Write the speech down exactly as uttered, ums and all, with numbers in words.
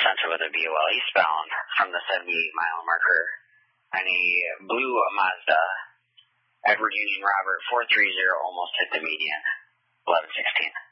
center with a B O L eastbound from the seventy-eight mile marker. And a blue Mazda, Edward Union Robert four three zero, almost hit the median, eleven sixteen.